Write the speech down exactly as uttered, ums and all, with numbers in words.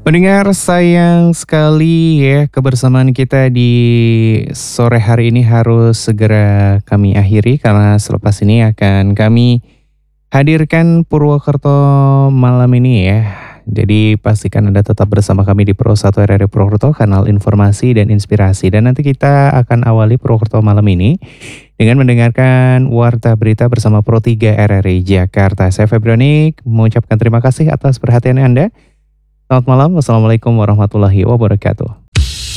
Pendengar sayang sekali ya, kebersamaan kita di sore hari ini harus segera kami akhiri karena selepas ini akan kami hadirkan Purwokerto malam ini ya. Jadi pastikan Anda tetap bersama kami di Pro satu R R I Purwokerto, kanal informasi dan inspirasi. Dan nanti kita akan awali Purwokerto malam ini dengan mendengarkan Warta Berita bersama Pro tiga R R I Jakarta. Saya Febrionik mengucapkan terima kasih atas perhatian Anda. Selamat malam, wassalamualaikum warahmatullahi wabarakatuh.